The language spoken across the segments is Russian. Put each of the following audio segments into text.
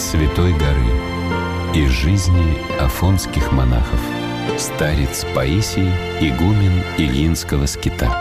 Святой горы. Из жизни афонских монахов. Старец Паисий, игумен Ильинского скита.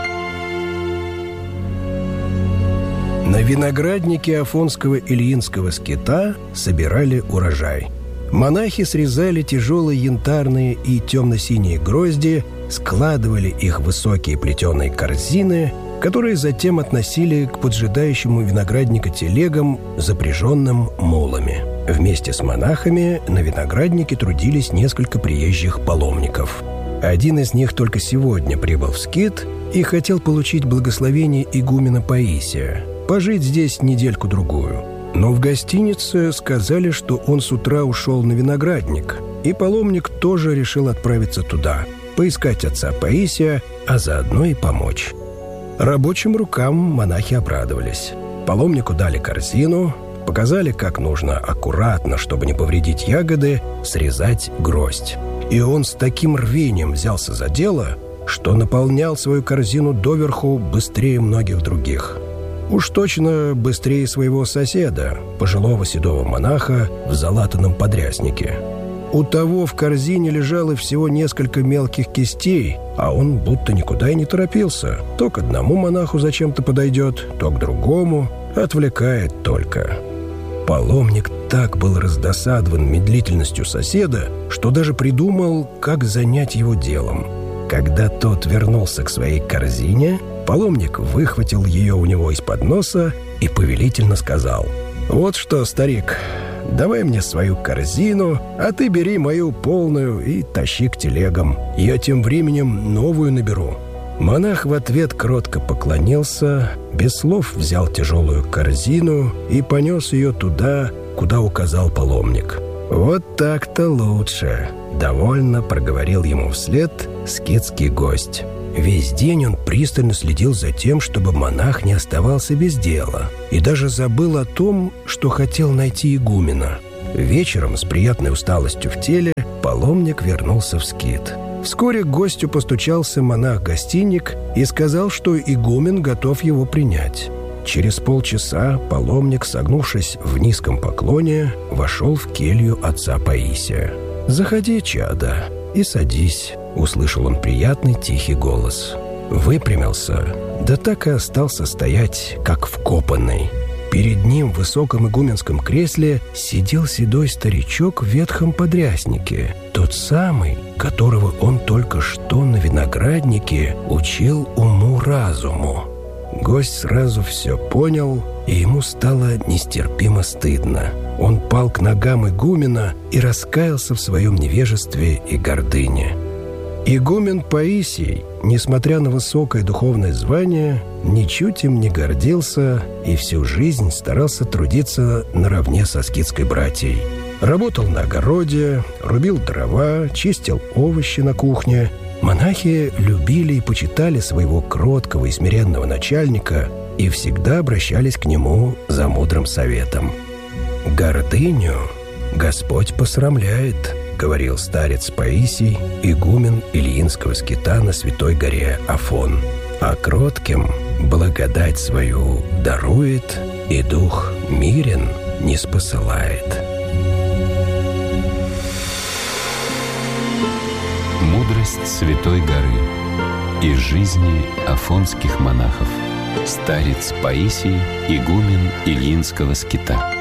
На винограднике афонского Ильинского скита собирали урожай. Монахи срезали тяжелые янтарные и темно-синие грозди, складывали их в высокие плетеные корзины, которые затем относили к поджидающему виноградника телегам, запряженным мулами. Вместе с монахами на винограднике трудились несколько приезжих паломников. Один из них только сегодня прибыл в скит и хотел получить благословение игумена Паисия, пожить здесь недельку-другую. Но в гостинице сказали, что он с утра ушел на виноградник, и паломник тоже решил отправиться туда, поискать отца Паисия, а заодно и помочь. Рабочим рукам монахи обрадовались. Паломнику дали корзину, показали, как нужно аккуратно, чтобы не повредить ягоды, срезать гроздь. И он с таким рвением взялся за дело, что наполнял свою корзину доверху быстрее многих других. Уж точно быстрее своего соседа, пожилого седого монаха в залатанном подряснике. У того в корзине лежало всего несколько мелких кистей, а он будто никуда и не торопился. То к одному монаху зачем-то подойдет, то к другому, отвлекает только. Паломник так был раздосадован медлительностью соседа, что даже придумал, как занять его делом. Когда тот вернулся к своей корзине, паломник выхватил ее у него из-под носа и повелительно сказал: «Вот что, старик, давай мне свою корзину, а ты бери мою полную и тащи к телегам. Я тем временем новую наберу». Монах в ответ кротко поклонился, без слов взял тяжелую корзину и понес ее туда, куда указал паломник. «Вот так-то лучше», — довольно проговорил ему вслед скитский гость. Весь день он пристально следил за тем, чтобы монах не оставался без дела, и даже забыл о том, что хотел найти игумена. Вечером, с приятной усталостью в теле, паломник вернулся в скит. Вскоре к гостю постучался монах-гостинник и сказал, что игумен готов его принять. Через полчаса паломник, согнувшись в низком поклоне, вошел в келью отца Паисия. «Заходи, чадо, и садись», — услышал он приятный тихий голос. Выпрямился, да так и остался стоять, как вкопанный. Перед ним в высоком игуменском кресле сидел седой старичок в ветхом подряснике, тот самый, которого он только что на винограднике учил уму-разуму. Гость сразу все понял, и ему стало нестерпимо стыдно. Он пал к ногам игумена и раскаялся в своем невежестве и гордыне. Игумен Паисий, несмотря на высокое духовное звание, ничуть им не гордился и всю жизнь старался трудиться наравне со скитской братьей. Работал на огороде, рубил дрова, чистил овощи на кухне. Монахи любили и почитали своего кроткого и смиренного начальника и всегда обращались к нему за мудрым советом. «Гордыню Господь посрамляет», — говорил старец Паисий, игумен Ильинского скита на Святой горе Афон, «а кротким благодать свою дарует, и дух мирен ниспосылает». Мудрость Святой горы. Из жизни афонских монахов. Старец Паисий, игумен Ильинского скита.